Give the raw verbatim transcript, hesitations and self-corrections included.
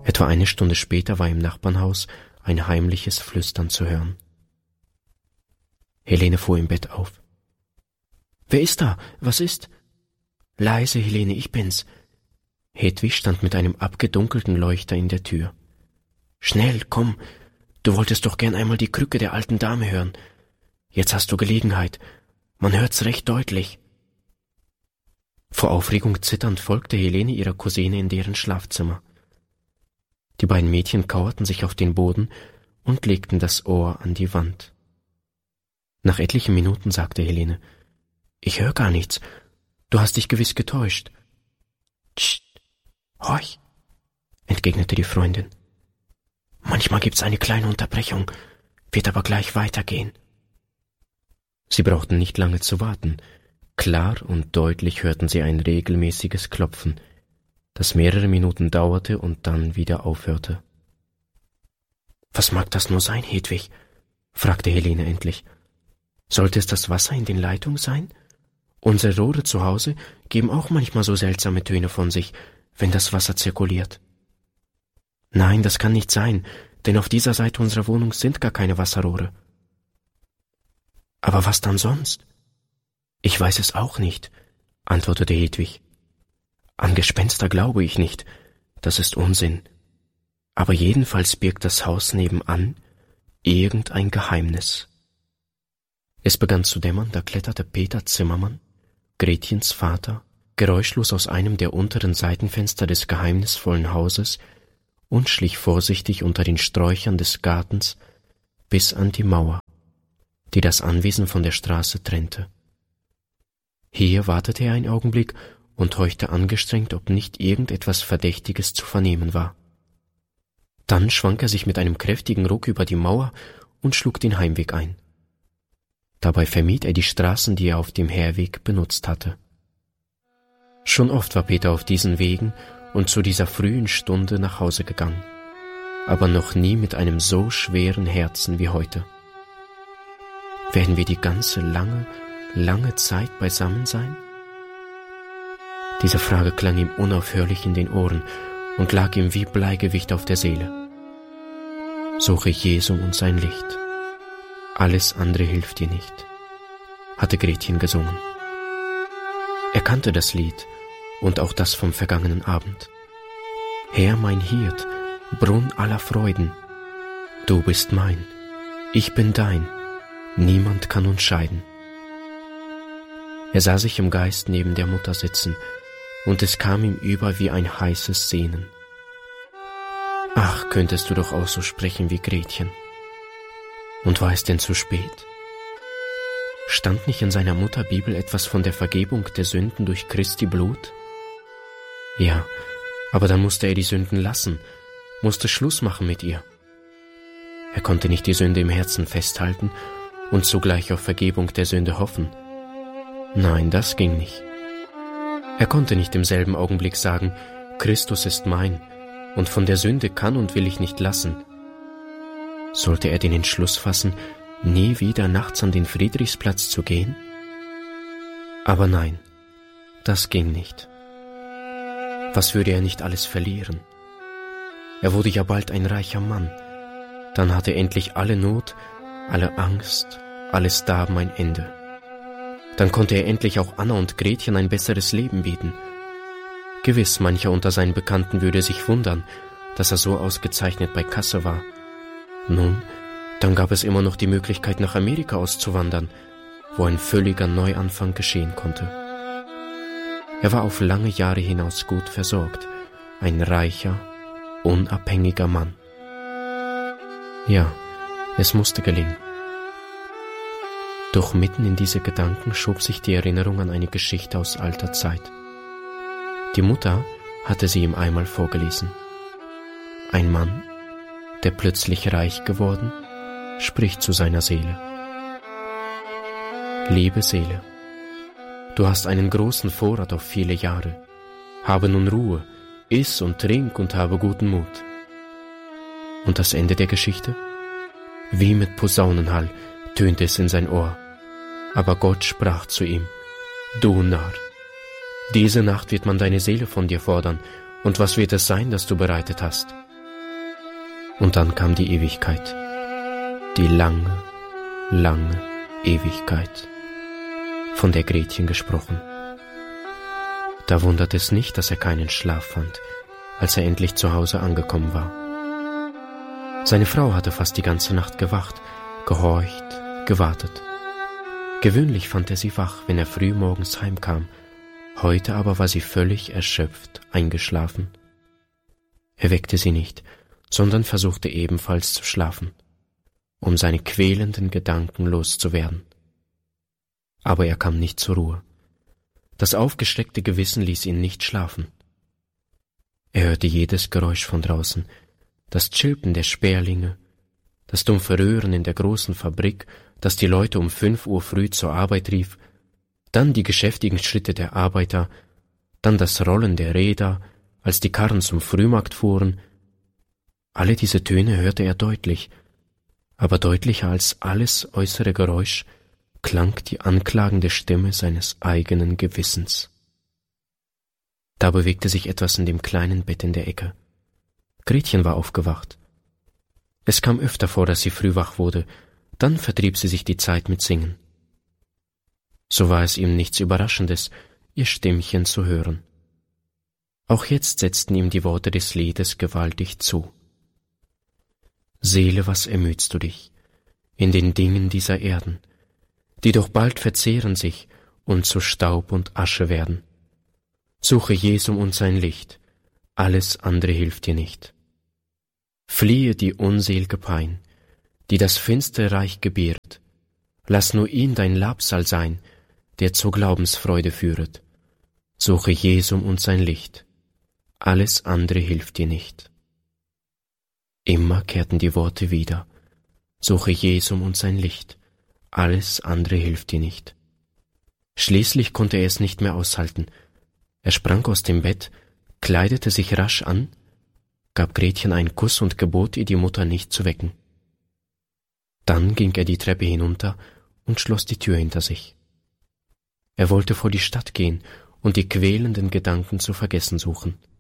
Etwa eine Stunde später war im Nachbarnhaus ein heimliches Flüstern zu hören. Helene fuhr im Bett auf. »Wer ist da? Was ist?« »Leise, Helene, ich bin's.« Hedwig stand mit einem abgedunkelten Leuchter in der Tür. »Schnell, komm, du wolltest doch gern einmal die Krücke der alten Dame hören. Jetzt hast du Gelegenheit, man hört's recht deutlich.« Vor Aufregung zitternd folgte Helene ihrer Cousine in deren Schlafzimmer. Die beiden Mädchen kauerten sich auf den Boden und legten das Ohr an die Wand. Nach etlichen Minuten sagte Helene, »Ich höre gar nichts. Du hast dich gewiss getäuscht.« »Psst, horch«, entgegnete die Freundin. »Manchmal gibt's eine kleine Unterbrechung, wird aber gleich weitergehen.« Sie brauchten nicht lange zu warten. Klar und deutlich hörten sie ein regelmäßiges Klopfen, das mehrere Minuten dauerte und dann wieder aufhörte. »Was mag das nur sein, Hedwig?« fragte Helene endlich. »Sollte es das Wasser in den Leitungen sein? Unsere Rohre zu Hause geben auch manchmal so seltsame Töne von sich, wenn das Wasser zirkuliert.« »Nein, das kann nicht sein, denn auf dieser Seite unserer Wohnung sind gar keine Wasserrohre.« »Aber was dann sonst?« »Ich weiß es auch nicht«, antwortete Hedwig. »An Gespenster glaube ich nicht, das ist Unsinn. Aber jedenfalls birgt das Haus nebenan irgendein Geheimnis.« Es begann zu dämmern, da kletterte Peter Zimmermann, Gretchens Vater, geräuschlos aus einem der unteren Seitenfenster des geheimnisvollen Hauses und schlich vorsichtig unter den Sträuchern des Gartens bis an die Mauer, die das Anwesen von der Straße trennte. Hier wartete er einen Augenblick und horchte angestrengt, ob nicht irgendetwas Verdächtiges zu vernehmen war. Dann schwang er sich mit einem kräftigen Ruck über die Mauer und schlug den Heimweg ein. Dabei vermied er die Straßen, die er auf dem Herweg benutzt hatte. Schon oft war Peter auf diesen Wegen und zu dieser frühen Stunde nach Hause gegangen, aber noch nie mit einem so schweren Herzen wie heute. Werden wir die ganze lange, lange Zeit beisammen sein? Diese Frage klang ihm unaufhörlich in den Ohren und lag ihm wie Bleigewicht auf der Seele. Suche Jesum und sein Licht. Alles andere hilft dir nicht, hatte Gretchen gesungen. Er kannte das Lied und auch das vom vergangenen Abend. Herr, mein Hirt, Brunn aller Freuden, du bist mein, ich bin dein, niemand kann uns scheiden. Er sah sich im Geist neben der Mutter sitzen, und es kam ihm über wie ein heißes Sehnen. Ach, könntest du doch auch so sprechen wie Gretchen. Und war es denn zu spät? Stand nicht in seiner Mutterbibel etwas von der Vergebung der Sünden durch Christi Blut? Ja, aber dann musste er die Sünden lassen, musste Schluss machen mit ihr. Er konnte nicht die Sünde im Herzen festhalten und zugleich auf Vergebung der Sünde hoffen. Nein, das ging nicht. Er konnte nicht im selben Augenblick sagen, Christus ist mein, und von der Sünde kann und will ich nicht lassen. Sollte er den Entschluss fassen, nie wieder nachts an den Friedrichsplatz zu gehen? Aber nein, das ging nicht. Was würde er nicht alles verlieren? Er wurde ja bald ein reicher Mann. Dann hatte endlich alle Not, alle Angst, alles Darben ein Ende. Dann konnte er endlich auch Anna und Gretchen ein besseres Leben bieten. Gewiss, mancher unter seinen Bekannten würde sich wundern, dass er so ausgezeichnet bei Kasse war. Nun, dann gab es immer noch die Möglichkeit, nach Amerika auszuwandern, wo ein völliger Neuanfang geschehen konnte. Er war auf lange Jahre hinaus gut versorgt, ein reicher, unabhängiger Mann. Ja, es musste gelingen. Doch mitten in diese Gedanken schob sich die Erinnerung an eine Geschichte aus alter Zeit. Die Mutter hatte sie ihm einmal vorgelesen. Ein Mann, der plötzlich reich geworden, spricht zu seiner Seele. Liebe Seele, du hast einen großen Vorrat auf viele Jahre. Habe nun Ruhe, iss und trink und habe guten Mut. Und das Ende der Geschichte? Wie mit Posaunenhall tönte es in sein Ohr. Aber Gott sprach zu ihm, du Narr, diese Nacht wird man deine Seele von dir fordern, und was wird es sein, das du bereitet hast? Und dann kam die Ewigkeit, die lange, lange Ewigkeit, von der Gretchen gesprochen. Da wundert es nicht, dass er keinen Schlaf fand, als er endlich zu Hause angekommen war. Seine Frau hatte fast die ganze Nacht gewacht, gehorcht, gewartet. Gewöhnlich fand er sie wach, wenn er früh morgens heimkam, heute aber war sie völlig erschöpft eingeschlafen. Er weckte sie nicht, sondern versuchte ebenfalls zu schlafen, um seine quälenden Gedanken loszuwerden. Aber er kam nicht zur Ruhe. Das aufgestreckte Gewissen ließ ihn nicht schlafen. Er hörte jedes Geräusch von draußen, das Chilpen der Sperlinge, das dumpfe Röhren in der großen Fabrik, das die Leute um fünf Uhr früh zur Arbeit rief, dann die geschäftigen Schritte der Arbeiter, dann das Rollen der Räder, als die Karren zum Frühmarkt fuhren. Alle diese Töne hörte er deutlich, aber deutlicher als alles äußere Geräusch klang die anklagende Stimme seines eigenen Gewissens. Da bewegte sich etwas in dem kleinen Bett in der Ecke. Gretchen war aufgewacht. Es kam öfter vor, dass sie früh wach wurde, dann vertrieb sie sich die Zeit mit Singen. So war es ihm nichts Überraschendes, ihr Stimmchen zu hören. Auch jetzt setzten ihm die Worte des Liedes gewaltig zu. Seele, was ermüdst du dich in den Dingen dieser Erden, die doch bald verzehren sich und zu Staub und Asche werden. Suche Jesum und sein Licht, alles andere hilft dir nicht. Fliehe die unsel'ge Pein, die das finstere Reich gebiert, lass nur ihn dein Labsal sein, der zur Glaubensfreude führet. Suche Jesum und sein Licht, alles andere hilft dir nicht. Immer kehrten die Worte wieder, suche Jesum und sein Licht, alles andere hilft dir nicht. Schließlich konnte er es nicht mehr aushalten. Er sprang aus dem Bett, kleidete sich rasch an, gab Gretchen einen Kuss und gebot ihr, die Mutter nicht zu wecken. Dann ging er die Treppe hinunter und schloss die Tür hinter sich. Er wollte vor die Stadt gehen und die quälenden Gedanken zu vergessen suchen.